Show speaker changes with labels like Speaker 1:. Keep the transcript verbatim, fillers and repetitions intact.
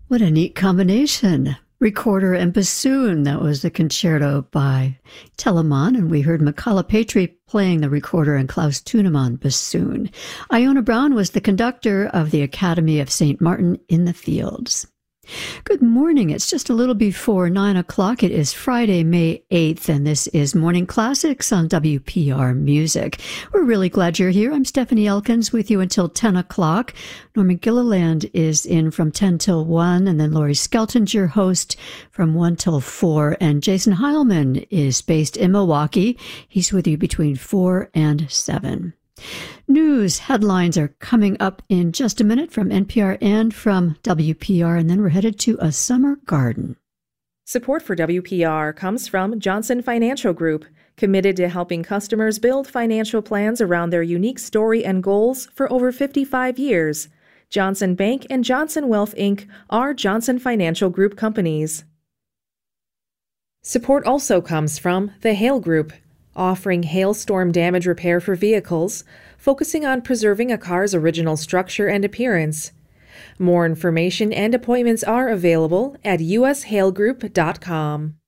Speaker 1: What a neat combination. Recorder and bassoon. That was the concerto by Telemann, and we heard Michala Patry playing the recorder and Klaus Tunemann bassoon. Iona Brown was the conductor of the Academy of Saint Martin in the Fields. Good morning. It's just a little before nine o'clock. It is Friday, May eighth, and this is Morning Classics on W P R Music. We're really glad you're here. I'm Stephanie Elkins with you until ten o'clock. Norman Gilliland is in from ten till one, and then Laurie Skelton's your host from one till four, and Jason Heilman is based in Milwaukee. He's with you between four and seven. News headlines are coming up in just a minute from N P R and from W P R, and then we're headed to a summer garden.
Speaker 2: Support for W P R comes from Johnson Financial Group, committed to helping customers build financial plans around their unique story and goals for over fifty-five years. Johnson Bank and Johnson Wealth, Incorporated are Johnson Financial Group companies. Support also comes from the Hale Group, offering hailstorm damage repair for vehicles, focusing on preserving a car's original structure and appearance. More information and appointments are available at u s hale group dot com.